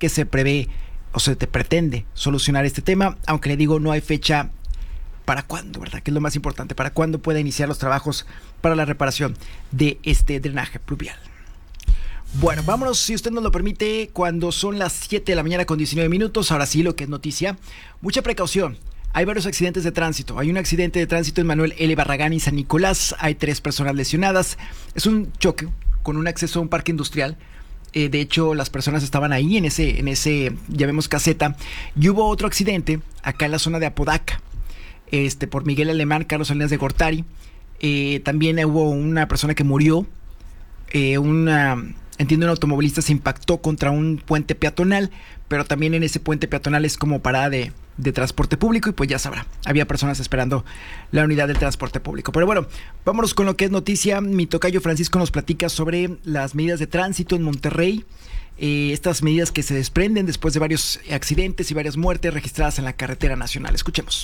que se prevé o se te pretende solucionar este tema, aunque le digo no hay fecha para cuándo, ¿verdad? Que es lo más importante, para cuándo pueda iniciar los trabajos para la reparación de este drenaje pluvial. Bueno, vámonos, si usted nos lo permite, cuando son las 7 de la mañana con 19 minutos, ahora sí lo que es noticia, mucha precaución. Hay varios accidentes de tránsito. Hay un accidente de tránsito en Manuel L. Barragán y San Nicolás. Hay 3 personas lesionadas. Es un choque con un acceso a un parque industrial. De hecho, las personas estaban ahí en ese, llamemos caseta. Y hubo otro accidente acá en la zona de Apodaca, por Miguel Alemán, Carlos Salinas de Gortari. También hubo una persona que murió. Entiendo, un automovilista se impactó contra un puente peatonal, pero también en ese puente peatonal es como parada de transporte público y pues ya sabrá, había personas esperando la unidad del transporte público. Pero bueno, vámonos con lo que es noticia. Mi tocayo Francisco nos platica sobre las medidas de tránsito en Monterrey, estas medidas que se desprenden después de varios accidentes y varias muertes registradas en la carretera nacional. Escuchemos.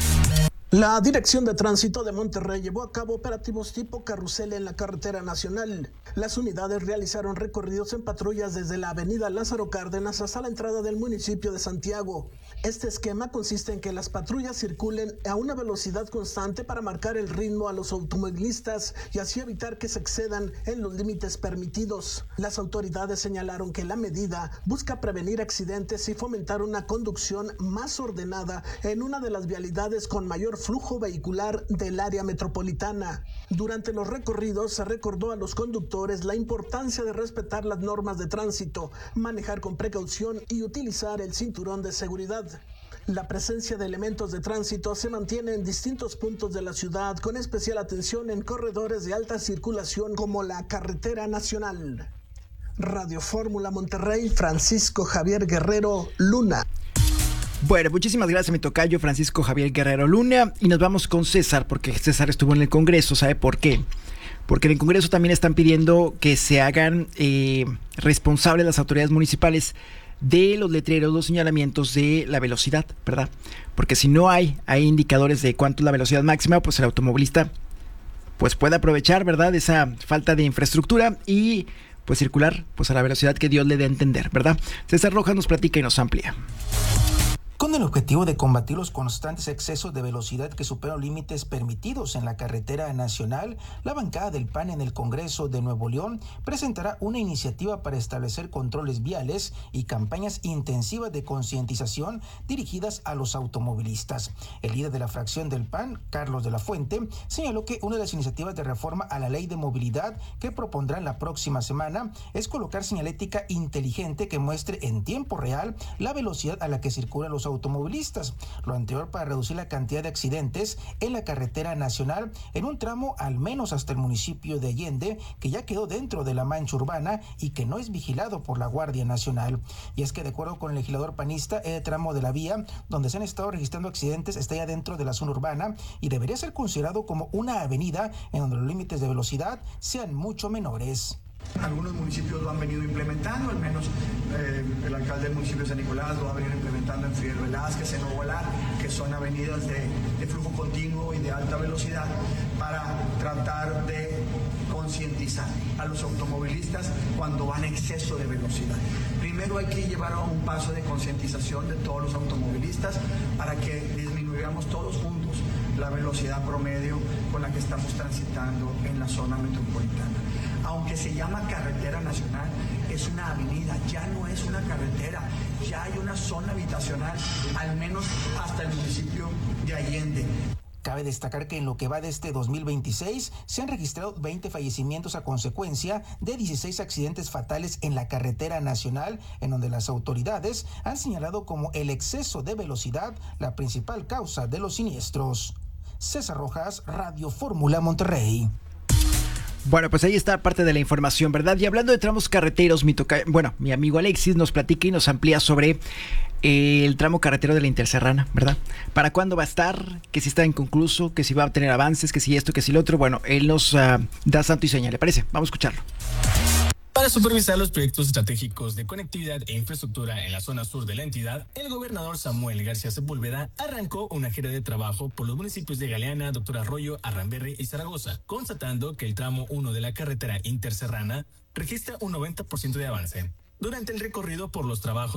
La Dirección de Tránsito de Monterrey llevó a cabo operativos tipo carrusel en la carretera nacional. Las unidades realizaron recorridos en patrullas desde la avenida Lázaro Cárdenas hasta la entrada del municipio de Santiago. Este esquema consiste en que las patrullas circulen a una velocidad constante para marcar el ritmo a los automovilistas y así evitar que se excedan en los límites permitidos. Las autoridades señalaron que la medida busca prevenir accidentes y fomentar una conducción más ordenada en una de las vialidades con mayor flujo vehicular del área metropolitana. Durante los recorridos se recordó a los conductores la importancia de respetar las normas de tránsito, manejar con precaución y utilizar el cinturón de seguridad. La presencia de elementos de tránsito se mantiene en distintos puntos de la ciudad, con especial atención en corredores de alta circulación como la carretera nacional. Radio Fórmula Monterrey, Francisco Javier Guerrero Luna. Bueno, muchísimas gracias, mi tocayo Francisco Javier Guerrero Luna. Y nos vamos con César, porque César estuvo en el Congreso. ¿Sabe por qué? Porque en el Congreso también están pidiendo que se hagan responsables las autoridades municipales de los letreros, los señalamientos de la velocidad, ¿verdad? Porque si no hay indicadores de cuánto es la velocidad máxima, pues el automovilista pues puede aprovechar, ¿verdad?, esa falta de infraestructura y pues circular pues a la velocidad que Dios le dé a entender, ¿verdad? César Rojas nos platica y nos amplía. Con el objetivo de combatir los constantes excesos de velocidad que superan límites permitidos en la carretera nacional, la bancada del PAN en el Congreso de Nuevo León presentará una iniciativa para establecer controles viales y campañas intensivas de concientización dirigidas a los automovilistas. El líder de la fracción del PAN, Carlos de la Fuente, señaló que una de las iniciativas de reforma a la ley de movilidad que propondrán la próxima semana es colocar señalética inteligente que muestre en tiempo real la velocidad a la que circulan los automovilistas, lo anterior para reducir la cantidad de accidentes en la carretera nacional en un tramo al menos hasta el municipio de Allende, que ya quedó dentro de la mancha urbana y que no es vigilado por la Guardia Nacional. Y es que de acuerdo con el legislador panista, el tramo de la vía donde se han estado registrando accidentes está ya dentro de la zona urbana y debería ser considerado como una avenida en donde los límites de velocidad sean mucho menores. Algunos municipios lo han venido implementando, al menos el alcalde del municipio de San Nicolás lo ha venido implementando en Fidel Velázquez, en Obolá, que son avenidas de flujo continuo y de alta velocidad, para tratar de concientizar a los automovilistas cuando van a exceso de velocidad. Primero hay que llevar a un paso de concientización de todos los automovilistas para que disminuyamos todos juntos la velocidad promedio con la que estamos transitando en la zona metropolitana. Aunque se llama carretera nacional, es una avenida, ya no es una carretera, ya hay una zona habitacional, al menos hasta el municipio de Allende. Cabe destacar que en lo que va de este 2026 se han registrado 20 fallecimientos a consecuencia de 16 accidentes fatales en la carretera nacional, en donde las autoridades han señalado como el exceso de velocidad la principal causa de los siniestros. César Rojas, Radio Fórmula Monterrey. Bueno, pues ahí está parte de la información, ¿verdad? Y hablando de tramos carreteros, mi amigo Alexis nos platica y nos amplía sobre el tramo carretero de la Interserrana, ¿verdad? ¿Para cuándo va a estar? Que si está inconcluso, que si va a tener avances, que si esto, que si lo otro. Bueno, él nos da santo y seña, ¿le parece? Vamos a escucharlo. Para supervisar los proyectos estratégicos de conectividad e infraestructura en la zona sur de la entidad, el gobernador Samuel García Sepúlveda arrancó una gira de trabajo por los municipios de Galeana, Doctor Arroyo, Arramberri y Zaragoza, constatando que el tramo 1 de la carretera Interserrana registra un 90% de avance. Durante el recorrido por los trabajos